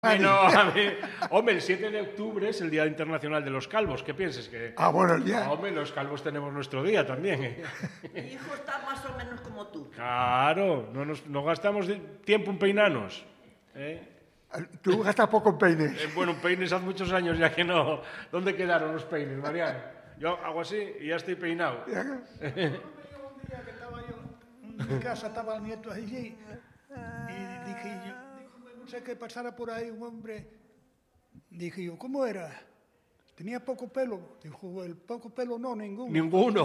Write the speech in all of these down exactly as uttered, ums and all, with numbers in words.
No, a mí, hombre, el siete de octubre es el Día Internacional de los Calvos. ¿Qué piensas? Que, ah, bueno, el día. Ah, hombre, los calvos tenemos nuestro día también. ¿eh? Mi hijo está más o menos como tú. Claro, no nos no gastamos tiempo en peinarnos. ¿eh? Tú gastas poco en peines. Eh, bueno, peines hace muchos años ya que no. ¿Dónde quedaron los peines, Mariano? Yo hago así y ya estoy peinado. Un día que estaba yo en mi casa, estaba el nieto allí y dije yo, no sé qué pasara por ahí un hombre. Dije yo, ¿cómo era? Tenía poco pelo. Dijo, el poco pelo no, ninguno. Ninguno.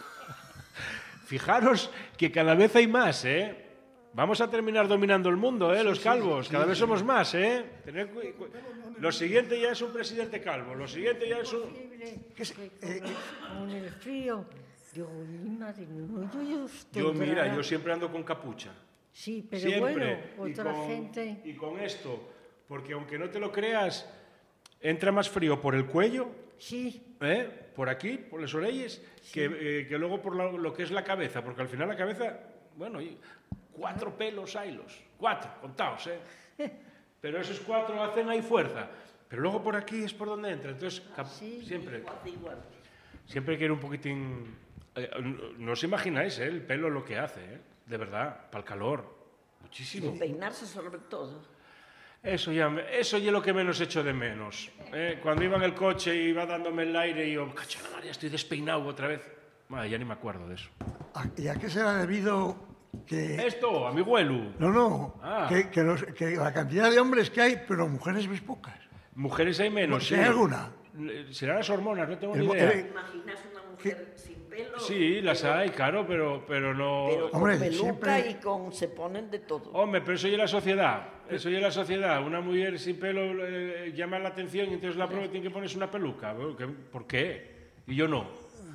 Fijaros que cada vez hay más, ¿eh? Vamos a terminar dominando el mundo, ¿eh? Los calvos. Cada vez somos más, ¿eh? Tener cu- cu- Lo siguiente ya es un presidente calvo. Lo siguiente ya es un... ¿Qué es? Que Eh, con, el, con el frío, digo, mi madre, no, yo, yo estoy Yo, mira, brava. yo siempre ando con capucha. Sí, pero Siempre. bueno, Y otra con- gente... Y con esto, porque aunque no te lo creas, entra más frío por el cuello, Sí, ¿eh? Por aquí, por las orejas, que, eh, que luego por la- lo que es la cabeza, porque al final la cabeza, bueno, y cuatro pelos haylos, cuatro, contaos, ¿eh? Pero esos cuatro hacen ahí fuerza. Pero luego por aquí es por donde entra, entonces cap- Sí. siempre, Igual, igual. siempre hay que ir un poquitín... eh, no os imagináis, ¿eh? El pelo lo que hace, ¿eh? De verdad, para el calor, muchísimo. Peinarse sobre todo. Eso ya, me- eso ya es lo que menos echo de menos. ¿eh? Cuando iba en el coche y iba dándome el aire y yo, cacho la María, estoy despeinado otra vez. Madre, ya ni me acuerdo de eso. ¿a- ¿Y a qué será debido que... Esto, a mi abuelo. No, no, Ah. que, que los- que la cantidad de hombres que hay, pero mujeres ves pocas. Mujeres hay menos, ¿Si sí. hay alguna? Serán las hormonas, no tengo El ni mo- idea. el- ¿Imaginas una mujer sin pelo? Sí, las pero- hay, claro, pero, pero no... Pero con Hombre, peluca siempre- y con... se ponen de todo. Hombre, pero eso ya es la sociedad. Eso ya es la sociedad. Una mujer sin pelo eh, llama la atención y entonces la prueba tiene que ponerse una peluca. Bueno, ¿qué- ¿por qué? Y yo no.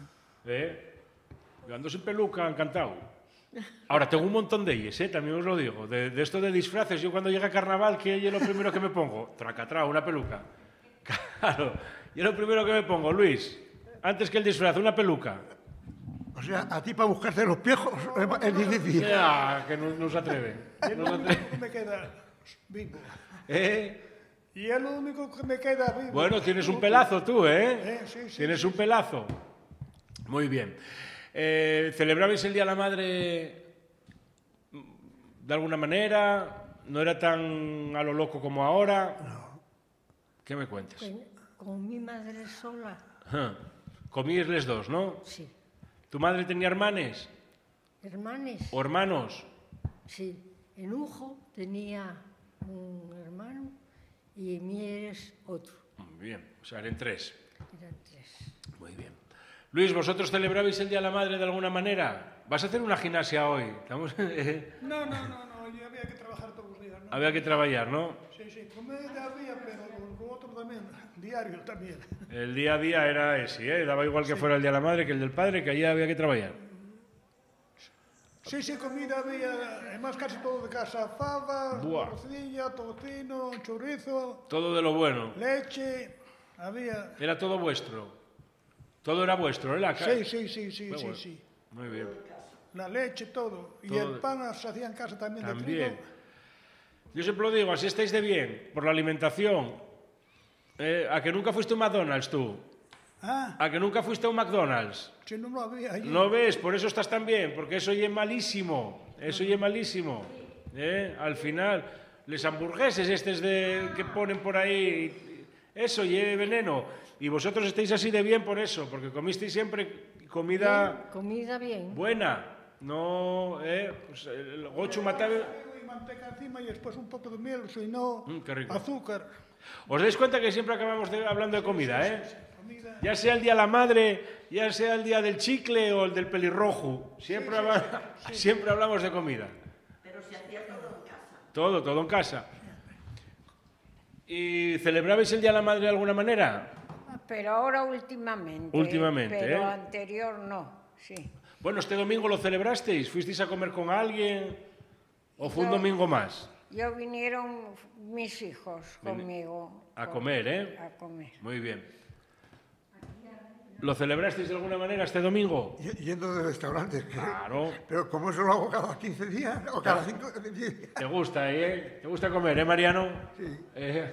¿Eh? Yo ando sin peluca, encantado. Ahora, tengo un montón de ellas, ¿eh? También os lo digo. De, de esto de disfraces, yo cuando llega carnaval, ¿qué es lo primero que me pongo? Tracatrao, una peluca. Claro. Yo lo primero que me pongo, Luis, antes que el disfraz, una peluca. O sea, a ti para buscarte los piejos es- es difícil. Ya, que no, no se atreve. Es No lo se único atreve. que me queda vivo. ¿Eh? Y es lo único que me queda vivo. Bueno, tienes un pelazo tú, ¿eh? Eh, sí, sí, Tienes sí, un pelazo. Muy bien. Eh, ¿Celebrabais el Día de la Madre de alguna manera? ¿No era tan a lo loco como ahora? No. ¿Qué me cuentas? con, con mi madre sola, Ajá. Comíais les dos, ¿no? sí. ¿Tu madre tenía hermanes Hermanes, o hermanos? sí. En Ujo tenía un hermano y en Mieres otro. Muy bien, o sea, eran tres. Eran tres. Muy bien. Luis, ¿vosotros celebrabais el Día de la Madre de alguna manera? ¿Vas a hacer una gimnasia hoy? Estamos... No, no, no, no, y había que trabajar todos los días, ¿no? Había que trabajar, ¿no? Sí, sí, comer había, pero lo otro también, diario también. El día a día era ese, ¿eh? Daba igual que fuera el Día de la Madre que el del padre, que allí había que trabajar. Sí, sí, comida había, además casi todo de casa, fava, Buah. torcilla, tocino, chorizo, Todo de lo bueno. leche, había... Era todo vuestro. Todo era vuestro, ¿eh? La ca- Sí, sí, sí, sí, Muy sí, bueno. sí. Muy bien. La leche, todo. Y Todo. el pan se hacía en casa también, de También. trigo. Yo siempre lo digo, así estáis de bien, por la alimentación. Eh, ¿A que nunca fuiste a un McDonald's tú? Ah, ¿A que nunca fuiste a un McDonald's? si no lo había allí. ¿No ves? Por eso estás tan bien, porque eso ya es malísimo. Eso ya es malísimo. ¿Eh? Al final, les hamburgueses estos de, que ponen por ahí, eso ya es veneno. Y vosotros estáis así de bien por eso, porque comisteis siempre comida Bien, comida bien. buena. No, ¿eh? Pues el gochu matabe... Trigo y manteca encima y después un poco de miel, si no, Mm, qué rico. azúcar. Os dais cuenta que siempre acabamos de- hablando de comida, ¿eh? Comida. Ya sea el día de la madre, ya sea el día del chicle o el del pelirrojo. Siempre, habla- siempre hablamos de comida. Pero se hacía todo en casa. Todo, todo en casa. ¿Y celebrabais el Día de la Madre de alguna manera? Pero ahora últimamente. Últimamente, Pero ¿eh? anterior no, sí. Bueno, este domingo lo celebrasteis. ¿Fuisteis a comer con alguien? ¿O fue un No. domingo más? Yo vinieron mis hijos conmigo. A con- comer, ¿eh? A comer. Muy bien. ¿Lo celebrasteis de alguna manera este domingo? Y- Yendo de restaurantes. que- Claro. Pero como eso lo hago cada quince días o cada cinco días. ¿Te gusta, eh? ¿Te gusta comer, eh, Mariano? Sí. Eh,